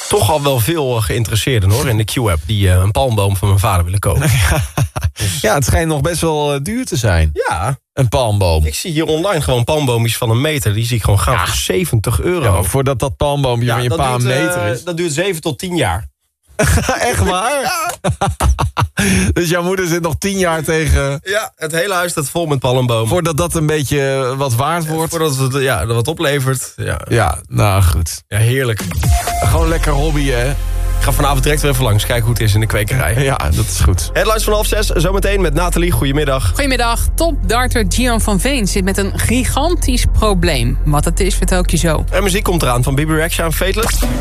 toch al wel veel geïnteresseerden hoor in de Q-app... die een palmboom van mijn vader willen kopen. Ja, het schijnt nog best wel duur te zijn. Ja. Een palmboom. Ik zie hier online gewoon palmboompjes van 1 meter. Die zie ik gewoon gaan voor €70. Ja, voordat dat palmboompje van je pa een meter is. Dat duurt 7 tot 10 jaar. Echt waar? Ja. Dus jouw moeder zit nog 10 jaar tegen... Ja, het hele huis staat vol met palmbomen. Voordat dat een beetje wat waard wordt. Voordat het dat wat oplevert. Ja, nou goed. Ja, heerlijk. Gewoon lekker hobbyen, hè? Ik ga vanavond direct weer even langs. Kijken hoe het is in de kwekerij. Ja, dat is goed. Headlines van 5:30. Zometeen met Nathalie. Goedemiddag. Goedemiddag. Topdarter Gian van Veen zit met een gigantisch probleem. Wat het is, vertel ik je zo. En muziek komt eraan van Bibi Rexha en Fateless.